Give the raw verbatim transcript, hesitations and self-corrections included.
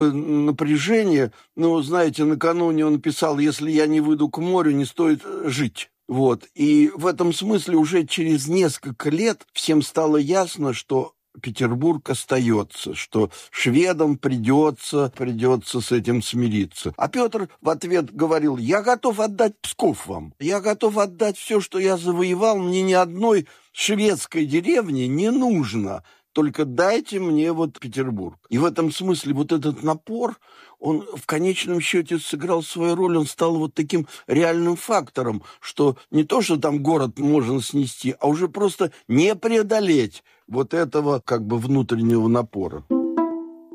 напряжение. Ну, знаете, накануне он писал: «Если я не выйду к морю, не стоит жить». Вот. И в этом смысле уже через несколько лет всем стало ясно, что Петербург остается, что шведам придется, придется с этим смириться. А Петр в ответ говорил: «Я готов отдать Псков вам. Я готов отдать все, что я завоевал. Мне ни одной шведской деревни не нужно. Только дайте мне вот Петербург». И в этом смысле вот этот напор, он в конечном счете сыграл свою роль, он стал вот таким реальным фактором, что не то, что там город можно снести, а уже просто не преодолеть вот этого как бы внутреннего напора.